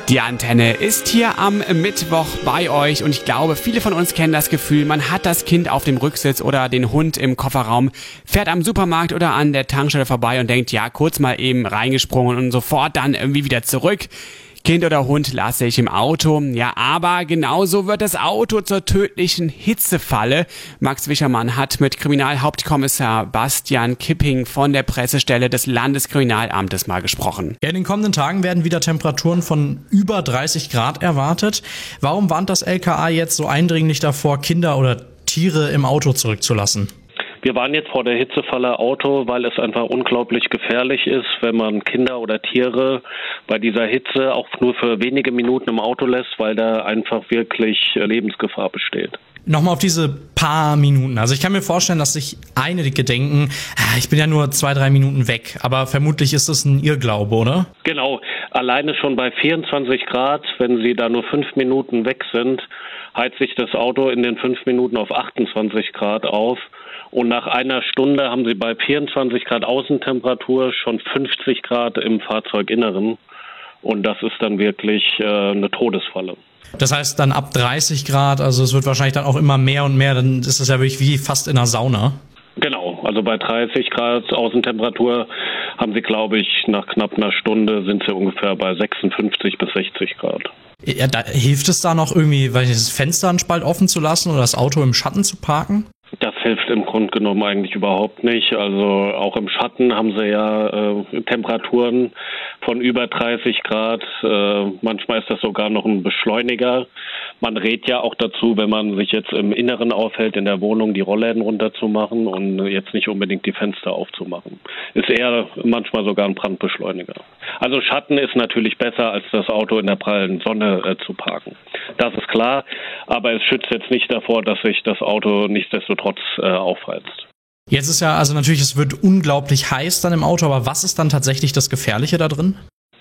Die Antenne ist hier am Mittwoch bei euch und ich glaube, viele von uns kennen das Gefühl, man hat das Kind auf dem Rücksitz oder den Hund im Kofferraum, fährt am Supermarkt oder an der Tankstelle vorbei und denkt, ja, kurz mal eben reingesprungen und sofort dann irgendwie wieder zurück. Kind oder Hund lasse ich im Auto. Ja, aber genauso wird das Auto zur tödlichen Hitzefalle. Max Wischermann hat mit Kriminalhauptkommissar Bastian Kipping von der Pressestelle des Landeskriminalamtes mal gesprochen. Ja, in den kommenden Tagen werden wieder Temperaturen von über 30 Grad erwartet. Warum warnt das LKA jetzt so eindringlich davor, Kinder oder Tiere im Auto zurückzulassen? Wir waren jetzt vor der Hitzefalle Auto, weil es einfach unglaublich gefährlich ist, wenn man Kinder oder Tiere bei dieser Hitze auch nur für wenige Minuten im Auto lässt, weil da einfach wirklich Lebensgefahr besteht. Nochmal auf diese paar Minuten. Also ich kann mir vorstellen, dass sich einige denken, ich bin ja nur 2-3 Minuten weg. Aber vermutlich ist das ein Irrglaube, oder? Genau. Alleine schon bei 24 Grad, wenn Sie da nur 5 Minuten weg sind, heizt sich das Auto in den 5 Minuten auf 28 Grad auf. Und nach einer Stunde haben Sie bei 24 Grad Außentemperatur schon 50 Grad im Fahrzeuginneren. Und das ist dann wirklich eine Todesfalle. Das heißt dann ab 30 Grad, also es wird wahrscheinlich dann auch immer mehr und mehr, dann ist es ja wirklich wie fast in einer Sauna. Genau, also bei 30 Grad Außentemperatur haben Sie, glaube ich, nach knapp einer Stunde sind Sie ungefähr bei 56 bis 60 Grad. Ja, da hilft es da noch irgendwie, das Fenster einen Spalt offen zu lassen oder das Auto im Schatten zu parken? Das hilft im Grunde genommen eigentlich überhaupt nicht. Also auch im Schatten haben sie ja Temperaturen von über 30 Grad. Manchmal ist das sogar noch ein Beschleuniger. Man rät ja auch dazu, wenn man sich jetzt im Inneren aufhält, in der Wohnung die Rollläden runterzumachen und jetzt nicht unbedingt die Fenster aufzumachen. Ist eher manchmal sogar ein Brandbeschleuniger. Also Schatten ist natürlich besser, als das Auto in der prallen Sonne zu parken. Das ist klar, aber es schützt jetzt nicht davor, dass sich das Auto nichtsdestotrotz aufheizt. Jetzt ist ja, also natürlich, es wird unglaublich heiß dann im Auto, aber was ist dann tatsächlich das Gefährliche da drin?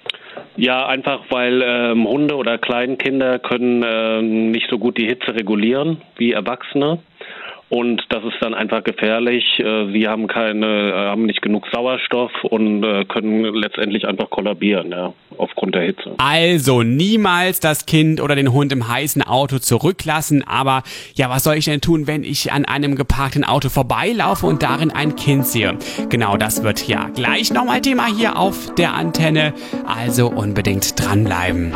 Ja, einfach weil Hunde oder Kleinkinder können nicht so gut die Hitze regulieren wie Erwachsene. Und das ist dann einfach gefährlich. Sie haben nicht genug Sauerstoff und können letztendlich einfach kollabieren, ja, aufgrund der Hitze. Also niemals das Kind oder den Hund im heißen Auto zurücklassen. Aber ja, was soll ich denn tun, wenn ich an einem geparkten Auto vorbeilaufe und darin ein Kind sehe? Genau, das wird ja gleich nochmal Thema hier auf der Antenne. Also unbedingt dranbleiben.